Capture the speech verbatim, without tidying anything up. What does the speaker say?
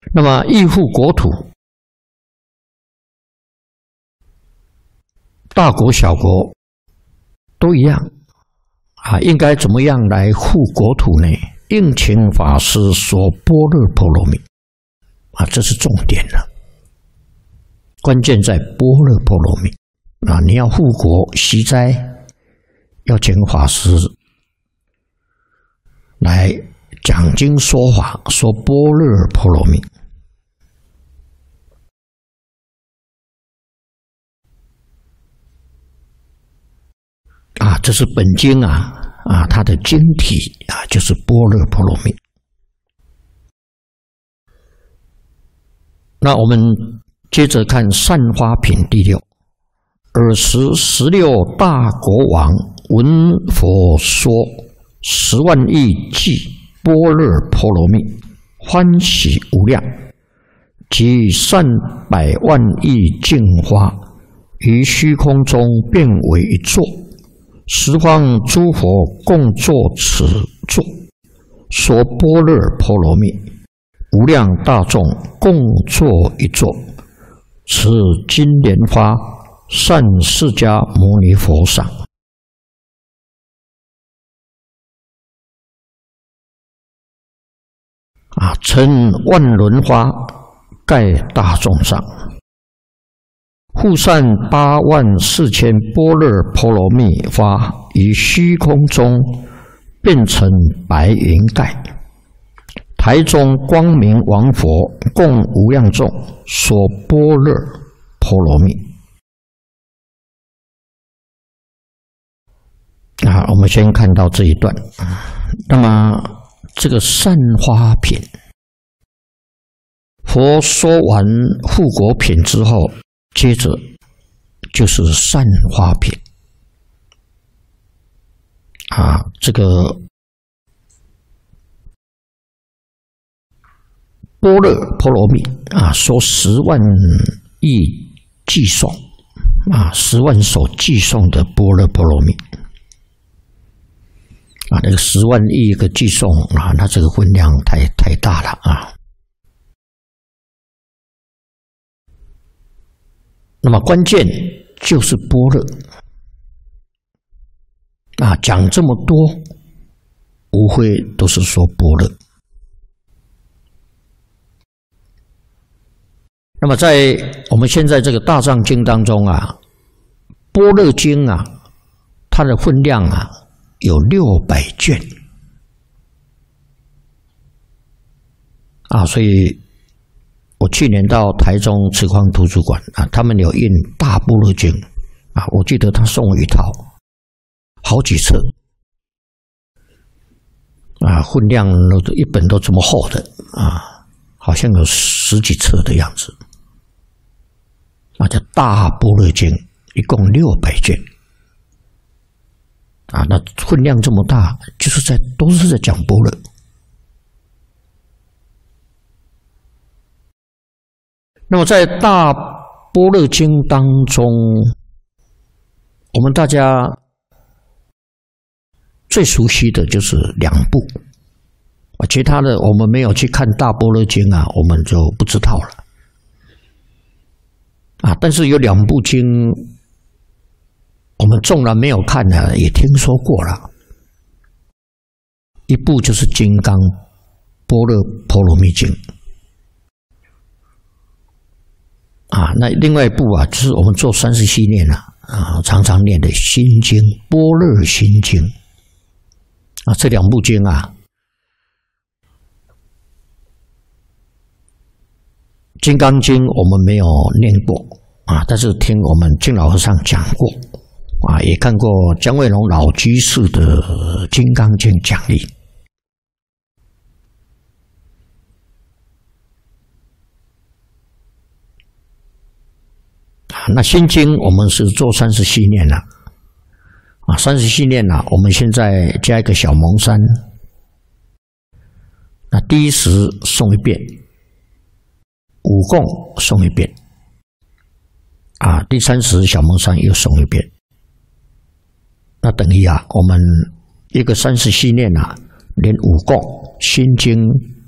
那么义护国土，大国小国都一样啊，应该怎么样来护国土呢？应请法师说般若波罗蜜啊，这是重点了，关键在般若波罗蜜啊！你要护国息灾，要请法师来讲经说法，说般若波罗蜜。啊，这是本经啊啊，它的经体啊就是般若波罗蜜。那我们接着看善花品第六。尔时十六大国王闻佛说十万亿偈般若波罗蜜，欢喜无量，即善百万亿净花于虚空中变为一座。十方诸佛共作此座，说般若波罗蜜，无量大众共作一座。此金莲花善释迦牟尼佛赏。啊，称万轮花盖大众上，护散八万四千般若波罗蜜花于虚空中变成白云盖。台中光明王佛共无量众说般若波罗蜜。啊，我们先看到这一段。那么这个善花品，佛说完护国品之后，接着就是善花品。啊，这个般若波罗蜜啊，说十万亿偈颂啊，十万首偈颂的般若波罗蜜啊，那个十万亿个偈颂啊，那这个分量太太大了啊。那么关键就是般若啊，讲这么多，无非都是说般若。那么在我们现在这个大藏经当中啊，般若经啊，它的分量啊有六百卷啊，所以我去年到台中慈光图书馆啊，他们有印大般若经啊，我记得他送我一套，好几册啊，分量都一本都这么厚的啊，好像有十几册的样子啊，叫大般若经，一共六百卷啊，那分量这么大，就是在都是在讲般若。那么在大般若经当中，我们大家最熟悉的就是两部啊，其他的我们没有去看大般若经啊，我们就不知道了啊。但是有两部经，我们纵然没有看呢，也听说过了。一部就是《金刚般若波罗蜜经》啊，那另外一部啊，就是我们做三十七念啊啊，常常念的《心经》《般若心经》啊，这两部经啊，《金刚经》我们没有念过啊，但是听我们净老和尚讲过啊，也看过姜卫龙老居士的《金刚经》讲义啊。那《心经》我们是做三十七念了啊，三十七念了，我们现在加一个小蒙山，那第一时诵一遍，五供诵一遍啊，第三时小蒙山又诵一遍。那等于啊，我们一个三十七念啊，连五供、心经、